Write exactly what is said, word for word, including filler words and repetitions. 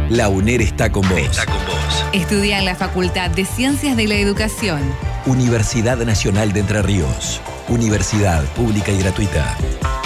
La UNER está con vos. Está con vos. Estudia en la Facultad de Ciencias de la Educación. Universidad Nacional de Entre Ríos. Universidad pública y gratuita.